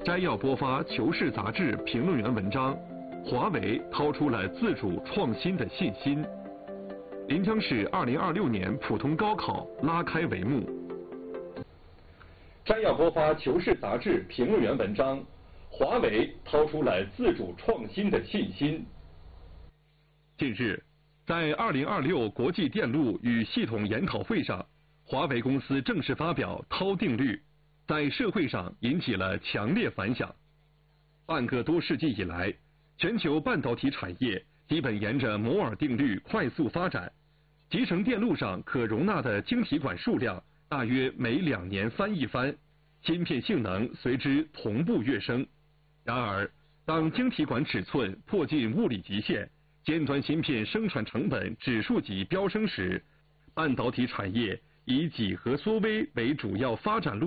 摘要播发《求是》杂志评论员文章：华为掏出了自主创新的信心。临江市2026年普通高考拉开帷幕。摘要播发《求是》杂志评论员文章：华为掏出了自主创新的信心。近日，在2026国际电路与系统研讨会上，华为公司正式发表涛定律，在社会上引起了强烈反响。半个多世纪以来，全球半导体产业基本沿着摩尔定律快速发展，集成电路上可容纳的晶体管数量大约每2年翻一番，芯片性能随之同步跃升。然而，当晶体管尺寸迫近物理极限，尖端芯片生产成本指数级飙升时，半导体产业以几何缩微为主要发展路